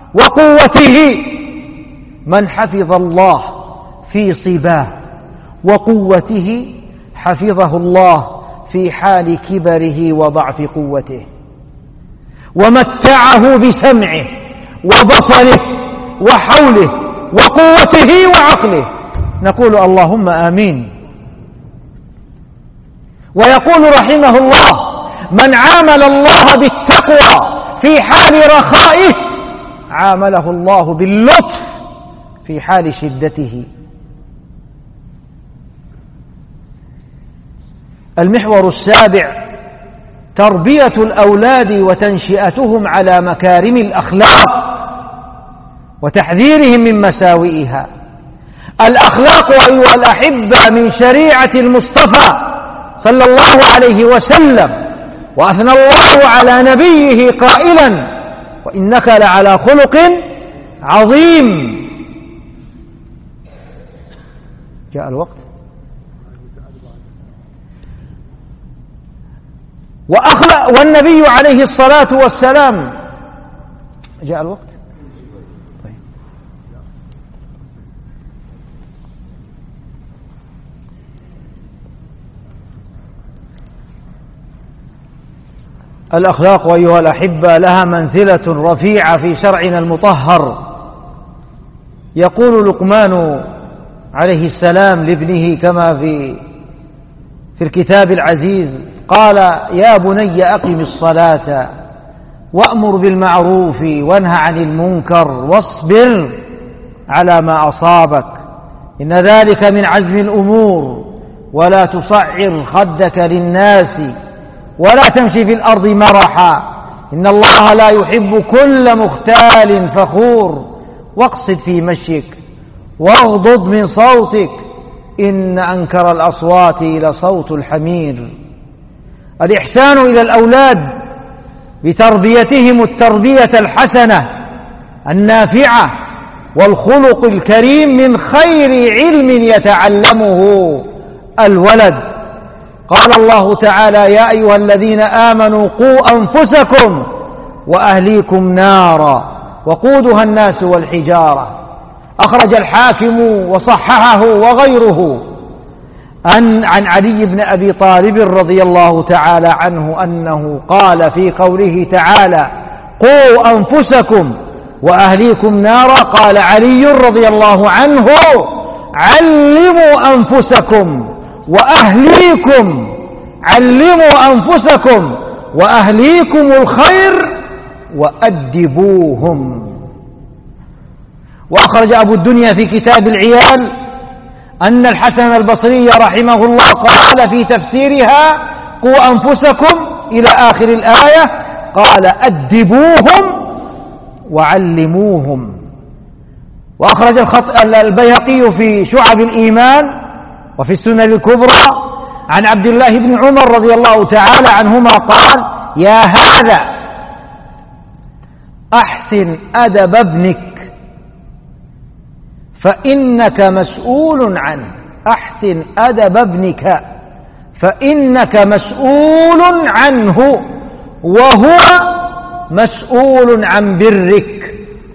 وقوته، من حفظ الله في صباه وقوته حفظه الله في حال كبره وضعف قوته، ومتعه بسمعه وبصره وحوله وقوته وعقله. نقول اللهم آمين. ويقول رحمه الله: من عامل الله بالتقوى في حال رخائه عامله الله باللطف في حال شدته. المحور السابع: تربية الأولاد وتنشئتهم على مكارم الأخلاق وتحذيرهم من مساوئها. الأخلاق أيها الأحبة من شريعة المصطفى صلى الله عليه وسلم، وأثنى الله على نبيه قائلا: وإنك لعلى خلق عظيم. جاء الوقت. والنبي عليه الصلاة والسلام جاء الوقت. طيب. الأخلاق أيها الأحبة لها منزلة رفيعة في شرعنا المطهر. يقول لقمان عليه السلام لابنه كما في الكتاب العزيز، قال: يا بني أقم الصلاة وأمر بالمعروف وانه عن المنكر واصبر على ما أصابك إن ذلك من عزم الأمور ولا تصعر خدك للناس ولا تمشي في الأرض مرحا إن الله لا يحب كل مختال فخور واقصد في مشيك واغضض من صوتك إن أنكر الأصوات لصوت الحمير. الإحسان إلى الأولاد بتربيتهم التربية الحسنة النافعة والخلق الكريم من خير علم يتعلمه الولد. قال الله تعالى: يا أيها الذين آمنوا قوا أنفسكم وأهليكم نارا وقودها الناس والحجارة. أخرج الحاكم وصححه وغيره عن علي بن أبي طالب رضي الله تعالى عنه أنه قال في قوله تعالى: قوا أنفسكم وأهليكم نارا، قال علي رضي الله عنه: علموا أنفسكم وأهليكم، علموا أنفسكم وأهليكم الخير وأدبوهم. وأخرج أبو الدنيا في كتاب العيال أن الحسن البصري رحمه الله قال في تفسيرها: قوا أنفسكم إلى آخر الآية، قال: أدبوهم وعلموهم. وأخرج البيهقي في شعب الإيمان وفي السنن الكبرى عن عبد الله بن عمر رضي الله تعالى عنهما قال: يا هذا أحسن أدب ابنك فإنك مسؤول عنه. أحسن أدب ابنك فإنك مسؤول عنه وهو مسؤول عن برك.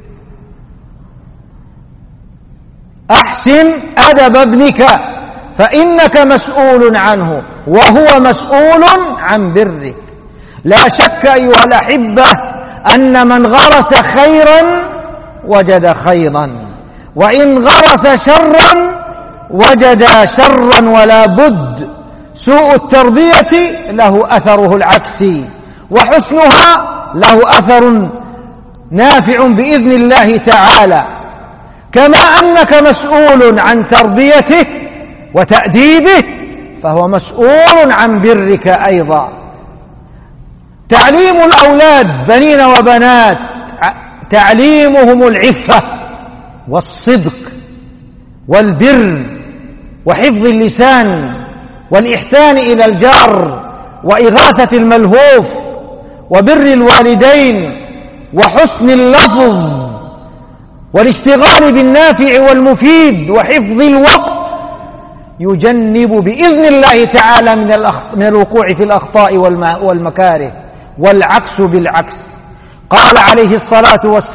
أحسن أدب ابنك فإنك مسؤول عنه وهو مسؤول عن برك. لا شك أيها الأحبة أن من غرس خيرا وجد خيرا، وإن غرس شرا وجد شرا، ولا بد سوء التربية له أثره العكسي وحسنها له أثر نافع بإذن الله تعالى. كما أنك مسؤول عن تربيته وتأديبه فهو مسؤول عن برك أيضا. تعليم الأولاد بنين وبنات تعليمهم العفة والصدق والبر وحفظ اللسان والإحسان إلى الجار وإغاثة الملهوف وبر الوالدين وحسن اللفظ والاشتغال بالنافع والمفيد وحفظ الوقت، يجنب بإذن الله تعالى من الوقوع في الأخطاء والمكاره، والعكس بالعكس. قال عليه الصلاة والسلام: